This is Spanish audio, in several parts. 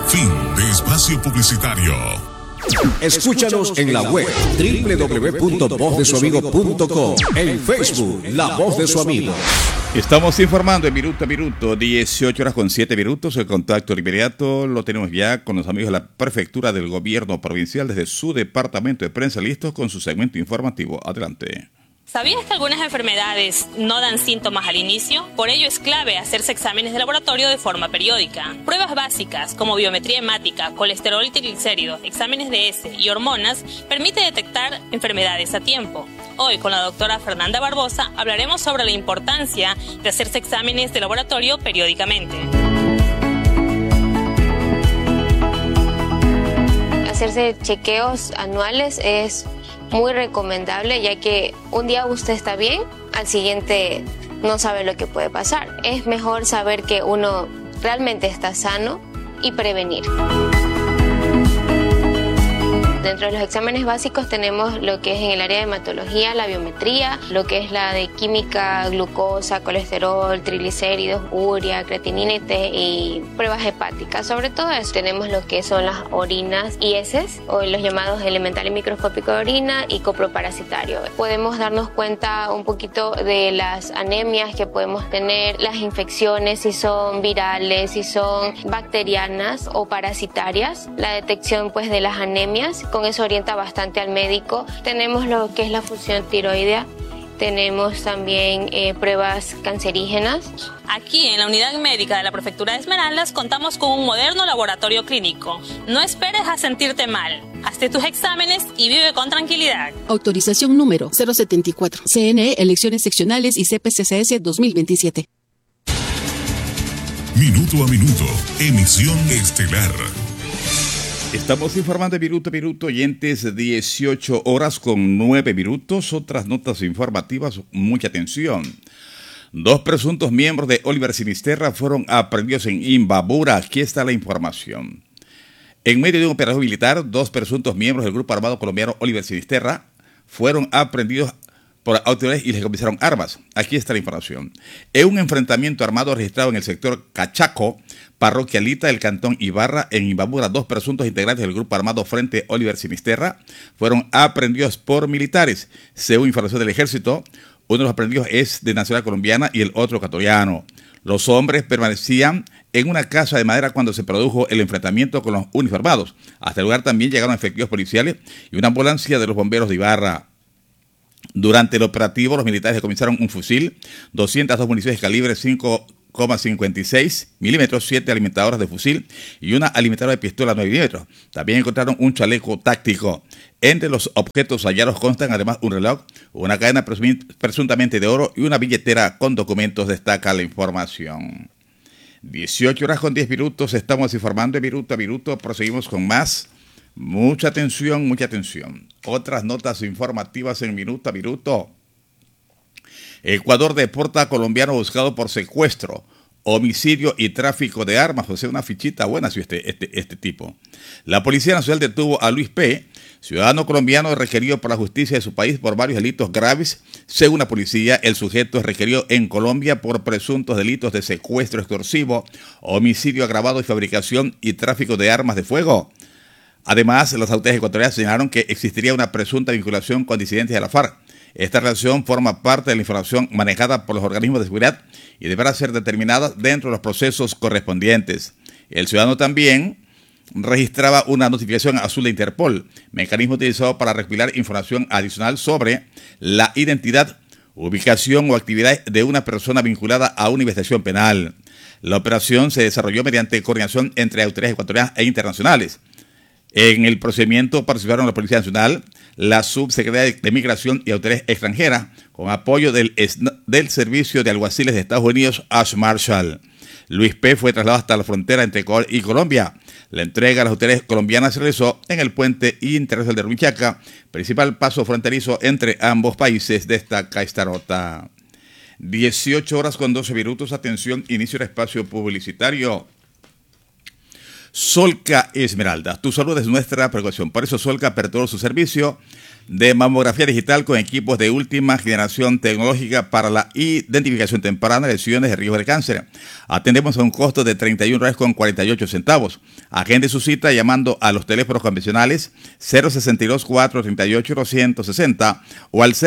Fin de espacio publicitario. Escúchanos en la web www.vozdesuamigo.com, en Facebook La Voz de Su Amigo. Estamos informando en minuto a minuto, 18 horas con 7 minutos. El contacto inmediato lo tenemos ya con los amigos de la Prefectura del Gobierno Provincial desde su departamento de prensa, listos con su segmento informativo. Adelante. ¿Sabías que algunas enfermedades no dan síntomas al inicio? Por ello es clave hacerse exámenes de laboratorio de forma periódica. Pruebas básicas como biometría hemática, colesterol y triglicéridos, exámenes de heces y hormonas permite detectar enfermedades a tiempo. Hoy con la doctora Fernanda Barbosa hablaremos sobre la importancia de hacerse exámenes de laboratorio periódicamente. Hacerse chequeos anuales es muy recomendable, ya que un día usted está bien, al siguiente no sabe lo que puede pasar. Es mejor saber que uno realmente está sano y prevenir. Dentro de los exámenes básicos tenemos lo que es en el área de hematología, la biometría, lo que es la de química, glucosa, colesterol, triglicéridos, urea, creatinina y pruebas hepáticas. Sobre todo eso tenemos lo que son las orinas y heces, o los llamados elemental y microscópico de orina y coproparasitario. Podemos darnos cuenta un poquito de las anemias que podemos tener, las infecciones, si son virales, si son bacterianas o parasitarias, la detección pues de las anemias. Con eso orienta bastante al médico. Tenemos lo que es la función tiroidea. Tenemos también pruebas cancerígenas. Aquí en la unidad médica de la Prefectura de Esmeraldas contamos con un moderno laboratorio clínico. No esperes a sentirte mal. Hazte tus exámenes y vive con tranquilidad. Autorización número 074. CNE, elecciones seccionales y CPCCS 2027. Minuto a minuto, emisión estelar. Estamos informando de minuto a minuto, oyentes, 18 horas con 9 minutos. Otras notas informativas, mucha atención. 2 presuntos miembros de Oliver Sinisterra fueron aprehendidos en Imbabura. Aquí está la información. En medio de un operativo militar, 2 presuntos miembros del grupo armado colombiano Oliver Sinisterra fueron aprehendidos por autoridades y les confiscaron armas. Aquí está la información. En un enfrentamiento armado registrado en el sector Cachaco, parroquialita del cantón Ibarra, en Imbabura, 2 presuntos integrantes del grupo armado Frente Oliver Sinisterra fueron aprehendidos por militares. Según información del ejército, uno de los aprehendidos es de nacionalidad colombiana y el otro ecuatoriano. Los hombres permanecían en una casa de madera cuando se produjo el enfrentamiento con los uniformados. Hasta el lugar también llegaron efectivos policiales y una ambulancia de los bomberos de Ibarra. Durante el operativo, los militares decomisaron un fusil, 202 municiones de calibre 5,56 milímetros, 7 alimentadoras de fusil y una alimentadora de pistola 9 milímetros. También encontraron un chaleco táctico. Entre los objetos hallados constan además un reloj, una cadena presuntamente de oro y una billetera con documentos, destaca la información. 18 horas con 10 minutos, estamos informando de minuto a minuto, proseguimos con más. Mucha atención, mucha atención. Otras notas informativas en minuto a minuto. Ecuador deporta a colombiano buscado por secuestro, homicidio y tráfico de armas. O sea, una fichita buena este tipo. La Policía Nacional detuvo a Luis P., ciudadano colombiano requerido por la justicia de su país por varios delitos graves. Según la policía, el sujeto es requerido en Colombia por presuntos delitos de secuestro extorsivo, homicidio agravado y fabricación y tráfico de armas de fuego. Además, las autoridades ecuatorianas señalaron que existiría una presunta vinculación con disidentes de la FARC. Esta relación forma parte de la información manejada por los organismos de seguridad y deberá ser determinada dentro de los procesos correspondientes. El ciudadano también registraba una notificación azul de Interpol, mecanismo utilizado para recopilar información adicional sobre la identidad, ubicación o actividad de una persona vinculada a una investigación penal. La operación se desarrolló mediante coordinación entre autoridades ecuatorianas e internacionales. En el procedimiento participaron la Policía Nacional, la Subsecretaría de Migración y Autoridades Extranjeras, con apoyo del Servicio de Alguaciles de Estados Unidos, Ash Marshall. Luis P. fue trasladado hasta la frontera entre Ecuador y Colombia. La entrega a las autoridades colombianas se realizó en el puente internacional de Rumichaca, principal paso fronterizo entre ambos países, destaca esta nota. 18 horas con 12 minutos, atención, inicio del espacio publicitario. Solca Esmeraldas, tu salud es nuestra preocupación. Por eso Solca aperturó su servicio de mamografía digital con equipos de última generación tecnológica para la identificación temprana de lesiones de riesgo de cáncer. Atendemos a un costo de $31.48. Agende su cita llamando a los teléfonos convencionales 062-438-260 o al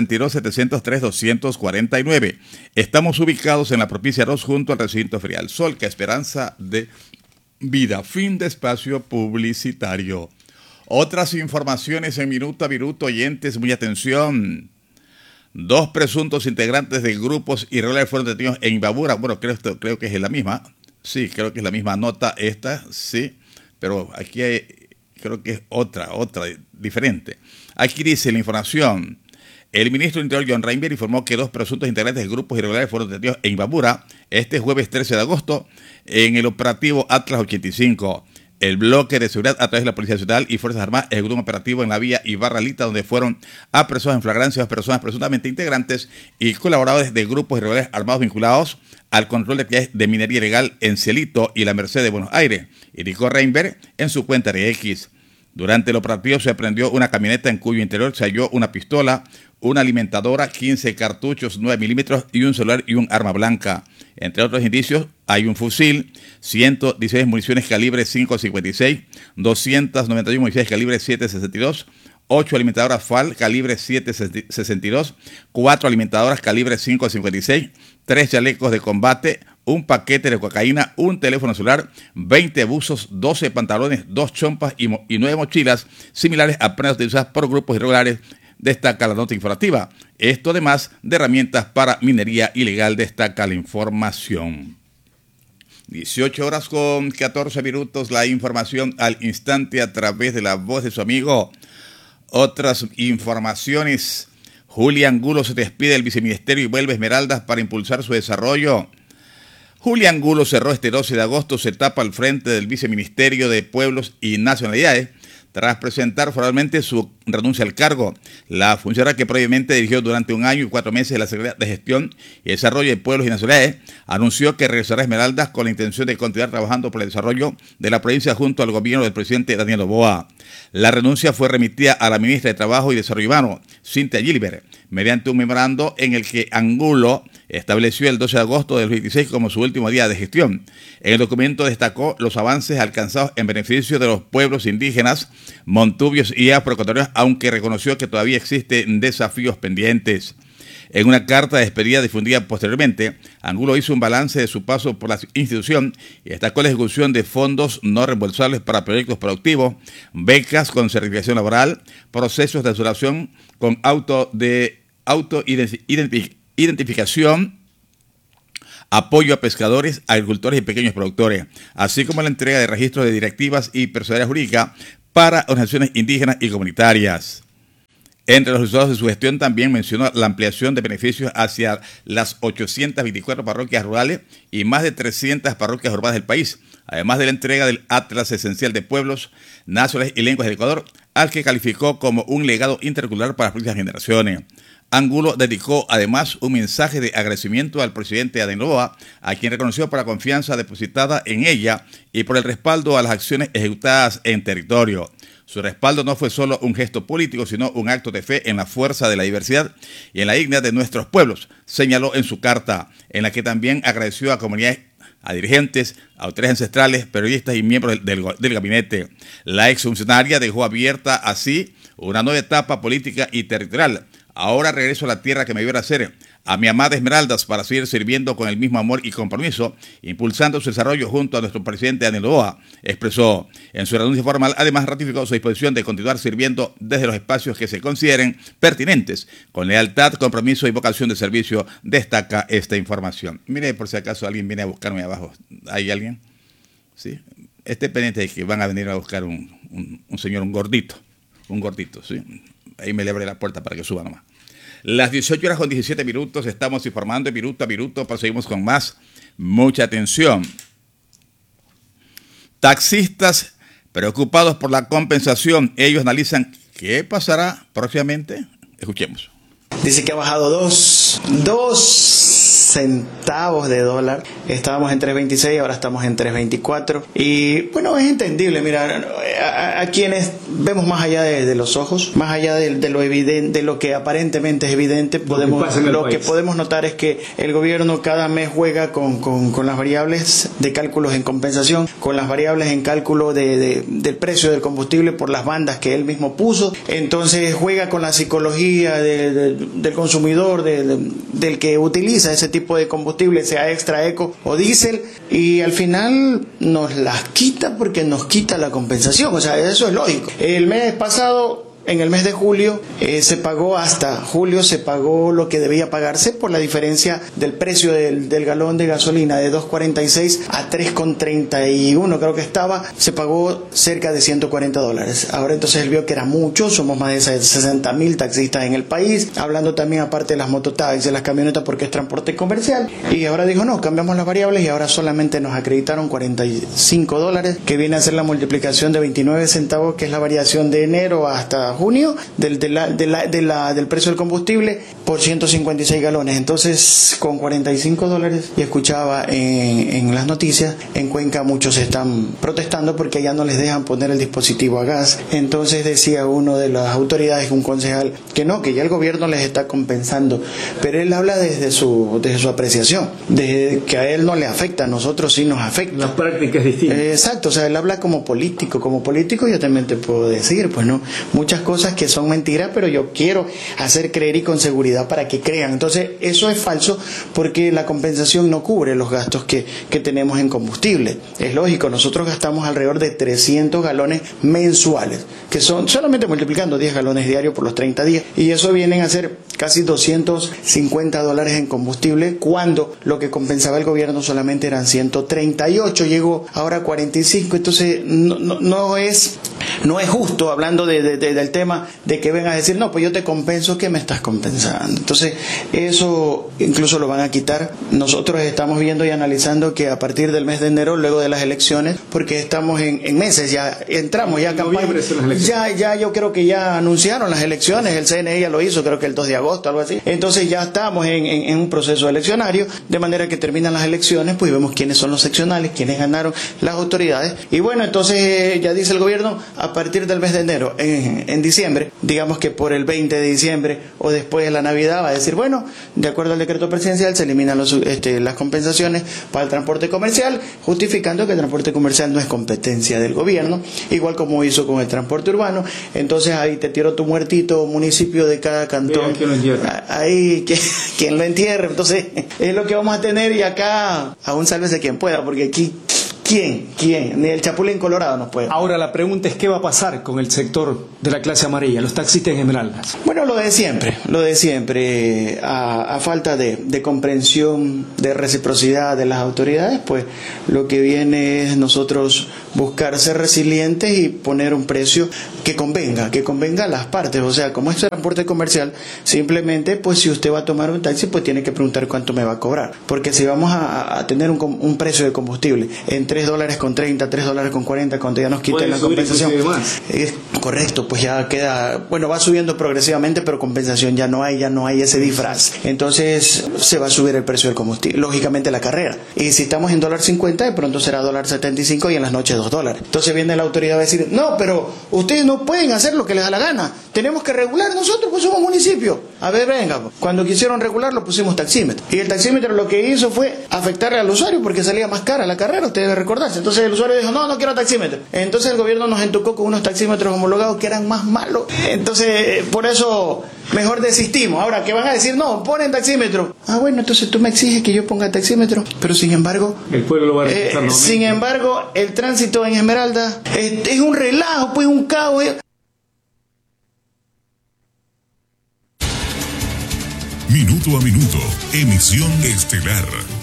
062-703-249. Estamos ubicados en la propicia 2 junto al recinto ferial. Solca, esperanza de vida. Fin de espacio publicitario. Otras informaciones en Minuto a Minuto, oyentes, muy atención. 2 presuntos integrantes de grupos irregulares fueron detenidos en Imbabura. Bueno, creo que es la misma. Sí, creo que es la misma nota esta, sí. Pero aquí creo que es otra, diferente. Aquí dice la información. El ministro del Interior, John Reinberg, informó que 2 presuntos integrantes de grupos irregulares fueron detenidos en Imbabura este jueves 13 de agosto en el operativo Atlas 85. El bloque de seguridad a través de la Policía Nacional y Fuerzas Armadas ejecutó un operativo en la vía Ibarra-Lita, donde fueron apresados en flagrancia 2 personas presuntamente integrantes y colaboradores de grupos irregulares armados vinculados al control de actividades de minería ilegal en Cielito y la Merced de Buenos Aires, indicó Reinberg en su cuenta de X. Durante el operativo se aprehendió una camioneta en cuyo interior se halló una pistola, una alimentadora, 15 cartuchos 9 milímetros y un celular y un arma blanca. Entre otros indicios, hay un fusil, 116 municiones calibre 5.56, 291 municiones calibre 7.62, 8 alimentadoras FAL calibre 7.62, 4 alimentadoras calibre 5.56, 3 chalecos de combate, un paquete de cocaína, un teléfono celular, 20 buzos, 12 pantalones, 2 chompas y 9 mochilas similares a prendas utilizadas por grupos irregulares, destaca la nota informativa. Esto además de herramientas para minería ilegal, destaca la información. 18:14, la información al instante a través de la voz de su amigo. Otras informaciones. Julián Angulo se despide del viceministerio y vuelve a Esmeraldas para impulsar su desarrollo. Julián Angulo cerró este 12 de agosto su etapa al frente del Viceministerio de Pueblos y Nacionalidades tras presentar formalmente su renuncia al cargo. La funcionaria que previamente dirigió durante 1 año y 4 meses la Secretaría de Gestión y Desarrollo de Pueblos y Nacionalidades anunció que regresará a Esmeraldas con la intención de continuar trabajando por el desarrollo de la provincia junto al gobierno del presidente Daniel Noboa. La renuncia fue remitida a la ministra de Trabajo y Desarrollo Humano, Cintia Gilbert, mediante un memorando en el que Angulo estableció el 12 de agosto del 2016 como su último día de gestión. En el documento destacó los avances alcanzados en beneficio de los pueblos indígenas, montubios y afroecuatorianos, aunque reconoció que todavía existen desafíos pendientes. En una carta de despedida difundida posteriormente, Angulo hizo un balance de su paso por la institución y destacó la ejecución de fondos no reembolsables para proyectos productivos, becas con certificación laboral, procesos de asociación con autoidentificación, apoyo a pescadores, agricultores y pequeños productores, así como la entrega de registros de directivas y personalidad jurídica para organizaciones indígenas y comunitarias. Entre los resultados de su gestión también mencionó la ampliación de beneficios hacia las 824 parroquias rurales y más de 300 parroquias urbanas del país, además de la entrega del Atlas Esencial de Pueblos, Naciones y Lenguas del Ecuador, al que calificó como un legado intercultural para las próximas generaciones. Angulo dedicó además un mensaje de agradecimiento al presidente Daniel Noboa, a quien reconoció por la confianza depositada en ella y por el respaldo a las acciones ejecutadas en territorio. Su respaldo no fue solo un gesto político, sino un acto de fe en la fuerza de la diversidad y en la dignidad de nuestros pueblos, señaló en su carta, en la que también agradeció a comunidades, a dirigentes, autoridades ancestrales, periodistas y miembros del gabinete. La exfuncionaria dejó abierta así una nueva etapa política y territorial. Ahora regreso a la tierra que me vio nacer, a mi amada Esmeraldas, para seguir sirviendo con el mismo amor y compromiso, impulsando su desarrollo junto a nuestro presidente Daniel Noboa, expresó. En su renuncia formal, además ratificó su disposición de continuar sirviendo desde los espacios que se consideren pertinentes, con lealtad, compromiso y vocación de servicio, destaca esta información. Mire, por si acaso alguien viene a buscarme abajo. ¿Hay alguien? ¿Sí? Esté pendiente de que van a venir a buscar un señor, un gordito, ¿sí? Ahí me le abre la puerta para que suba nomás. Las 18:17, estamos informando Minuto a Minuto, proseguimos con más. Mucha atención. Taxistas preocupados por la compensación, ellos analizan qué pasará próximamente. Escuchemos. Dice que ha bajado 2 centavos de dólar. Estábamos en 3.26, ahora estamos en 3.24. Y bueno, es entendible, mira, a quienes vemos más allá de los ojos, más allá de lo evidente, de lo que aparentemente es evidente, lo que podemos notar es que el gobierno cada mes juega con las variables de cálculos en compensación, con las variables en cálculo del precio del combustible por las bandas que él mismo puso. Entonces juega con la psicología del consumidor, del que utiliza ese tipo de combustible, sea extra, eco o diésel, y al final nos las quita porque nos quita la compensación. O sea, eso es lógico. El mes pasado, en el mes de julio, hasta julio se pagó lo que debía pagarse por la diferencia del precio del galón de gasolina de 2.46 a 3.31, creo que estaba, se pagó cerca de $140. Ahora entonces él vio que era mucho, somos más de 60.000 taxistas en el país, hablando también aparte de las mototaxis, de las camionetas, porque es transporte comercial, y ahora dijo no, cambiamos las variables y ahora solamente nos acreditaron $45, que viene a ser la multiplicación de 29 centavos, que es la variación de enero hasta junio del precio del combustible por 156 galones. Entonces, con $45, y escuchaba en las noticias, en Cuenca muchos están protestando porque ya no les dejan poner el dispositivo a gas. Entonces decía uno de las autoridades, un concejal, que ya el gobierno les está compensando, pero él habla desde su apreciación, de que a él no le afecta, a nosotros sí nos afecta. La práctica es distinta. Exacto, o sea, él habla como político yo también te puedo decir, pues no, muchas cosas que son mentiras, pero yo quiero hacer creer y con seguridad para que crean. Entonces, eso es falso porque la compensación no cubre los gastos que tenemos en combustible. Es lógico, nosotros gastamos alrededor de 300 galones mensuales, que son solamente multiplicando 10 galones diarios por los 30 días, y eso vienen a ser casi $250 en combustible, cuando lo que compensaba el gobierno solamente eran 138, llegó ahora a 45. Entonces, no es justo, hablando del tema de que vengan a decir, no, pues yo te compenso, ¿qué me estás compensando? Entonces, eso incluso lo van a quitar. Nosotros estamos viendo y analizando que a partir del mes de enero, luego de las elecciones, porque estamos en meses, ya entramos, ya campaña, ya yo creo que ya anunciaron las elecciones, el CNE ya lo hizo, creo que el 2 de agosto, algo así. Entonces ya estamos en un proceso eleccionario, de manera que terminan las elecciones, pues vemos quiénes son los seccionales, quiénes ganaron las autoridades, y bueno, entonces ya dice el gobierno, a partir del mes de enero, en diciembre, digamos que por el 20 de diciembre o después de la Navidad, va a decir, bueno, de acuerdo al decreto presidencial se eliminan las compensaciones para el transporte comercial, justificando que el transporte comercial no es competencia del gobierno, igual como hizo con el transporte urbano. Entonces ahí te tiro tu muertito, municipio de cada cantón, ahí quien lo entierre. Entonces es lo que vamos a tener, y acá aún sálvese quien pueda, porque aquí ¿quién? Ni el Chapulín Colorado nos puede. Ahora la pregunta es, ¿qué va a pasar con el sector de la clase amarilla, los taxistas en Esmeraldas? Bueno, lo de siempre, a falta de comprensión, de reciprocidad de las autoridades, pues lo que viene es nosotros buscar ser resilientes y poner un precio que convenga a las partes. O sea, como es transporte comercial, simplemente, pues si usted va a tomar un taxi, pues tiene que preguntar cuánto me va a cobrar, porque si vamos a tener un precio de combustible entre $3.30, $3.40, cuando ya nos quiten la compensación. Correcto, pues ya queda, bueno, va subiendo progresivamente, pero compensación ya no hay ese disfraz. Entonces se va a subir el precio del combustible, lógicamente la carrera. Y si estamos en $1.50, de pronto será $1.75 y en las noches $2. Entonces viene la autoridad a decir, no, pero ustedes no pueden hacer lo que les da la gana. Tenemos que regular nosotros, pues somos municipio. A ver, venga, cuando quisieron regularlo pusimos taxímetro. Y el taxímetro lo que hizo fue afectarle al usuario porque salía más cara la carrera, ustedes deben recordarse. Entonces el usuario dijo, no quiero taxímetro. Entonces el gobierno nos entucó con unos taxímetros homologados que eran más malos. Entonces, por eso mejor desistimos. Ahora, ¿qué van a decir? No, ponen taxímetro. Ah, bueno, entonces tú me exiges que yo ponga taxímetro, pero sin embargo, el pueblo lo va a respetar, sin embargo, el tránsito en Esmeralda es un relajo, pues un caos. Minuto a minuto, emisión estelar.